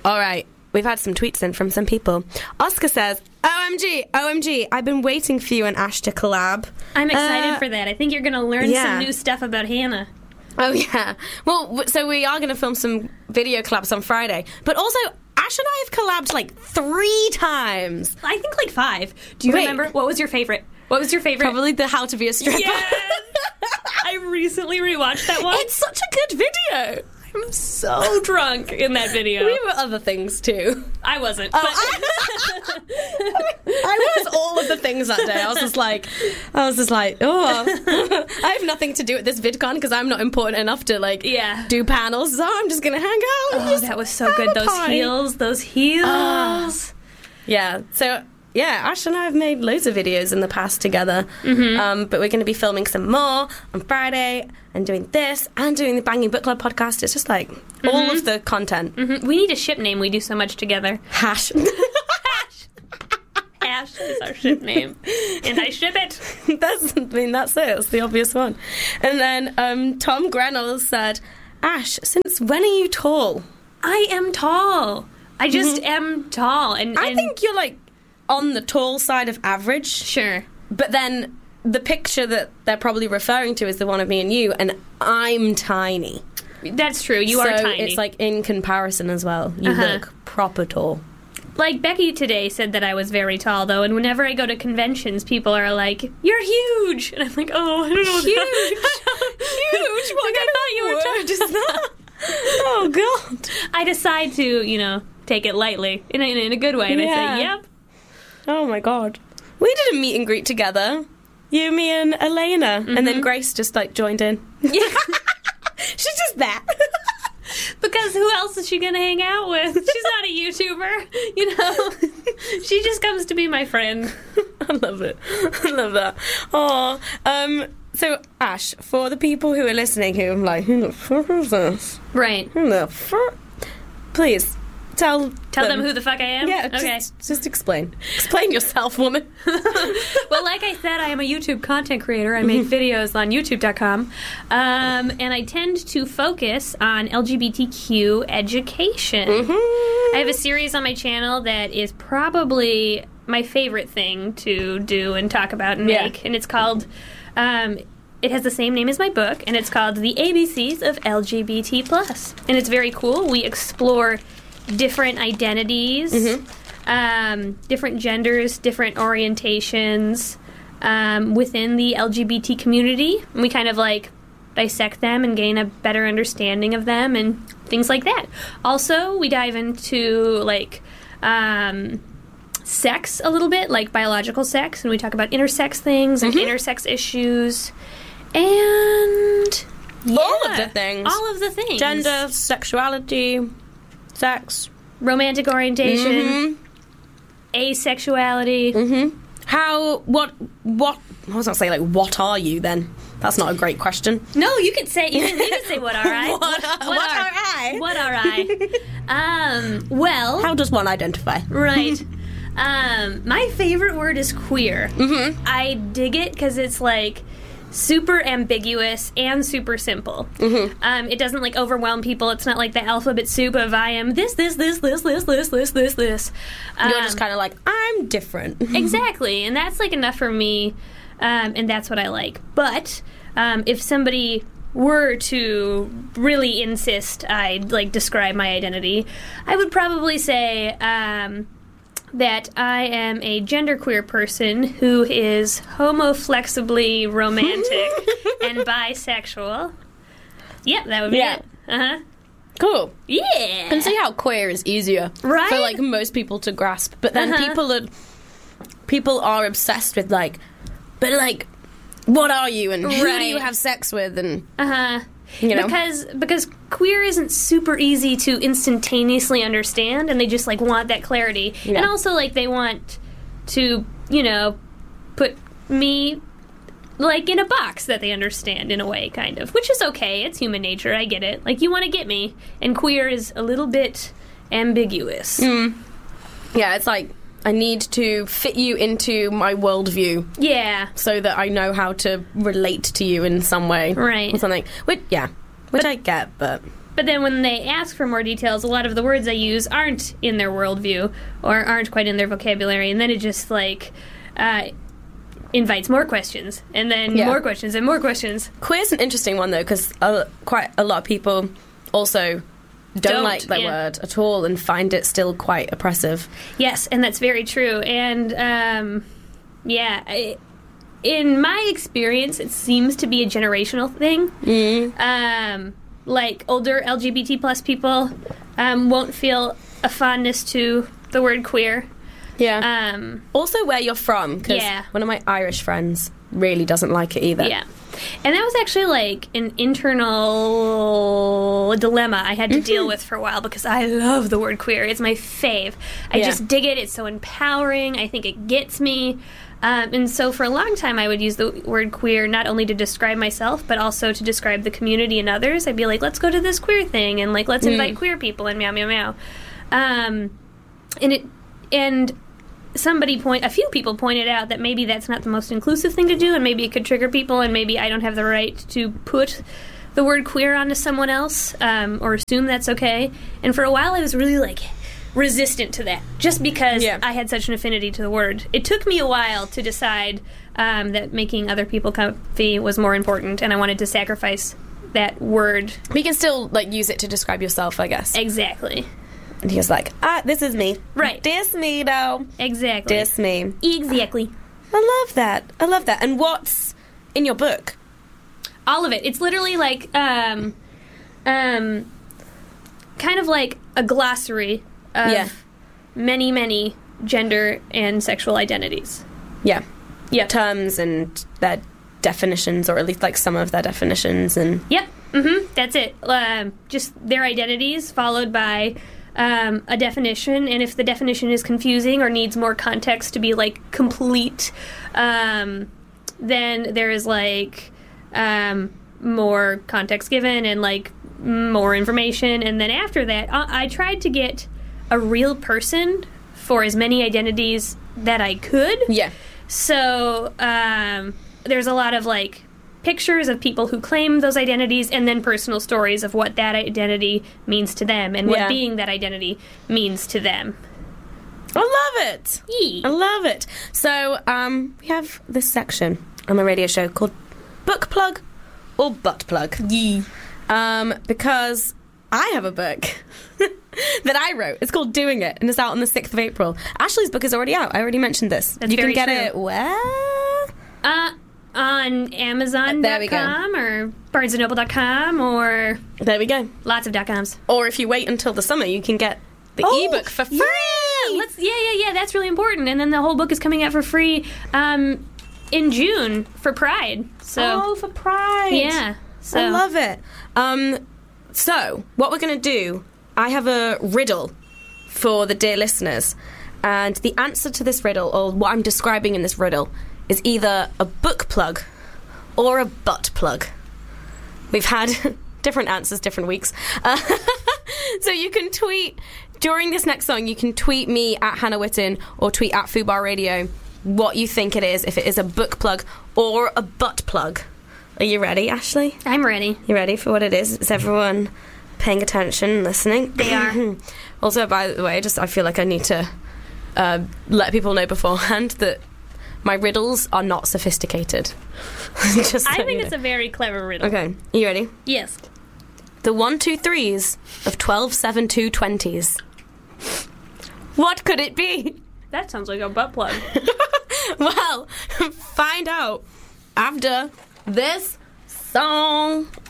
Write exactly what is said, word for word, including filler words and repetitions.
All right. We've had some tweets in from some people. Oscar says, O M G, O M G, I've been waiting for you and Ash to collab. I'm excited uh, for that. I think you're going to learn yeah. some new stuff about Hannah. Oh, yeah. Well, w- so we are going to film some video collabs on Friday. But also, Ash and I have collabed like three times. I think like five. Do you Wait. remember? What was your favorite? What was your favorite? Probably the How to Be a Stripper. Yes! I recently rewatched that one. It's such a good video. I'm so drunk in that video. We were other things too. I wasn't. Oh, but I, I was all of the things that day. I was just like, I was just like, oh, I have nothing to do at this VidCon because I'm not important enough to like Yeah. do panels. So I'm just gonna hang out. And oh, just that was so have good. a Those pie. heels. Those heels. Ah. Yeah. So. Yeah, Ash and I have made loads of videos in the past together, mm-hmm. um, but we're going to be filming some more on Friday and doing this and doing the Banging Book Club podcast. It's just like mm-hmm. all of the content. Mm-hmm. We need a ship name. We do so much together. Hash. Hash. Hash is our ship name, and I ship it. That's, I mean, that's it. It's the obvious one. And then um, Tom Grenell said, Ash, since when are you tall? I am tall. I just Mm-hmm. am tall. And, I and think you're like on the tall side of average. Sure. But then the picture that they're probably referring to is the one of me and you, and I'm tiny. That's true. You so are tiny. It's like in comparison as well. You Uh-huh. look proper tall. Like, Becky today said that I was very tall, though, and whenever I go to conventions, people are like, you're huge! And I'm like, oh, I don't know. Huge! Huge! What Like, I thought you were kind of word is that? Oh, God. I decide to, you know, take it lightly, in a, in a good way, and Yeah. I say, yep. Oh, my God. We did a meet and greet together. You, me, and Elena. Mm-hmm. And then Grace just, like, joined in. Yeah. She's just there. Because who else is she going to hang out with? She's not a YouTuber, you know? She just comes to be my friend. I love it. I love that. Oh, um, so Ash, for the people who are listening who are like, who the fuck is this? Right. Who the fuck? Please tell Tell them who the fuck I am? Yeah, Okay. just, just explain. Explain yourself, woman. Well, like I said, I am a YouTube content creator. I make videos on YouTube dot com. Um, and I tend to focus on L G B T Q education. Mm-hmm. I have a series on my channel that is probably my favorite thing to do and talk about and Yeah. make. And it's called... Um, it has the same name as my book, and it's called The A B Cs of L G B T plus. And it's very cool. We explore different identities, Mm-hmm. um, different genders, different orientations um, within the L G B T community. And we kind of like dissect them and gain a better understanding of them and things like that. Also, we dive into like um, sex a little bit, like biological sex, and we talk about intersex things and Mm-hmm. intersex issues. And yeah, All of the things. All of the things. Gender, sexuality, sex. Romantic orientation, Mm-hmm. asexuality. Mm-hmm. How, what, what, I was going to say, like, what are you then? That's not a great question. No, you could say, you can, you can say, what are I? What are- what are I? What are I? Um, well, How does one identify? right. Um, my favorite word is queer. Mm-hmm. I dig it because it's like super ambiguous and super simple. Mm-hmm. Um, it doesn't like overwhelm people. It's not like the alphabet soup of I am this, this, this, this, this, this, this, this, this. Um, You're just kind of like, I'm different. exactly, and that's like enough for me, um, and that's what I like. But um, if somebody were to really insist I like describe my identity, I would probably say um, that I am a genderqueer person who is homoflexibly romantic and bisexual. Yeah, that would be Yeah. it. Uh-huh. Cool. Yeah. And see how queer is easier Right? for like most people to grasp, but then Uh-huh. people are people are obsessed with like, but like, what are you and who do Right. you have sex with and Uh-huh. you know Because because queer isn't super easy to instantaneously understand, and they just like want that clarity. Yeah. And also like they want to, you know, put me like in a box that they understand in a way, kind of. Which is okay. It's human nature. I get it. Like you want to get me, and queer is a little bit ambiguous. Mm. yeah, it's like I need to fit you into my worldview Yeah. so that I know how to relate to you in some way, Right. or something. Which yeah, which I get, but but then when they ask for more details, a lot of the words I use aren't in their worldview or aren't quite in their vocabulary, and then it just, like, uh, invites more questions, and then Yeah. more questions, and more questions. Queer's an interesting one, though, because uh, quite a lot of people also don't, Don't, like that yeah. word at all and find it still quite oppressive. Yes, and that's very true. And, um, yeah, I, in my experience, it seems to be a generational thing. Mm. Um, like, older L G B T plus people um, won't feel a fondness to the word queer. Yeah. Um, Also where you're from, because Yeah. one of my Irish friends really doesn't like it either. yeah. And that was actually, like, an internal dilemma I had to Mm-hmm. deal with for a while, because I love the word queer. It's my fave. I Yeah. just dig it. It's so empowering. I think it gets me. Um, and so for a long time, I would use the word queer not only to describe myself, but also to describe the community and others. I'd be like, let's go to this queer thing, and, like, let's invite Mm. queer people, and meow, meow, meow. Um, and it... And... somebody point a few people pointed out that maybe that's not the most inclusive thing to do, and maybe it could trigger people, and maybe I don't have the right to put the word queer onto someone else, um, or assume that's okay. And for a while I was really, like, resistant to that, just because Yeah. I had such an affinity to the word. It took me a while to decide um, that making other people comfy was more important, and I wanted to sacrifice that word. But you can still, like, use it to describe yourself, I guess. Exactly. And he was like, ah, this is me. Right. Diss me, though. Exactly. Diss me. Exactly. I love that. I love that. And what's in your book? All of it. It's literally like, um, um, kind of like a glossary of Yeah. many, many gender and sexual identities. Yeah. Yep. Terms and their definitions, or at least, like, some of their definitions. And Yep. Mm-hmm. That's it. Um, just their identities followed by um, a definition, and if the definition is confusing or needs more context to be, like, complete, um, then there is, like, um, more context given and, like, more information. And then after that, I, I tried to get a real person for as many identities that I could. yeah. So um, there's a lot of, like, pictures of people who claim those identities, and then personal stories of what that identity means to them, and what Yeah. being that identity means to them. I love it. Yee. I love it. So, um, we have this section on the radio show called Book Plug or Butt Plug. Yee. Um, because I have a book that I wrote. It's called Doing It, and it's out on the sixth of April. Ashley's book is already out. I already mentioned this. That's you very can get true. it where? Uh, on Amazon There we dot com or Barnes and Noble dot com or There we go. lots of dot coms. Or if you wait until the summer, you can get the Oh, ebook for free. Yeah, let's, yeah, yeah, yeah. That's really important. And then the whole book is coming out for free um, in June for Pride. So Oh, for Pride. yeah, so I love it. Um, so, what we're going to do, I have a riddle for the dear listeners. And the answer to this riddle, or what I'm describing in this riddle, is either a book plug or a butt plug. We've had different answers, different weeks. Uh, so you can tweet, during this next song, you can tweet me at Hannah Witten or tweet at Fubar Radio what you think it is, if it is a book plug or a butt plug. Are you ready, Ashley? I'm ready. You ready for what it is? Is everyone paying attention and listening? They are. Also, by the way, just I feel like I need to uh, let people know beforehand that my riddles are not sophisticated. Just I so think you it's know. a very clever riddle. Okay, you ready? Yes. The one, two, threes of twelve, seven, two, twenties. What could it be? That sounds like a butt plug. Well, find out after this song.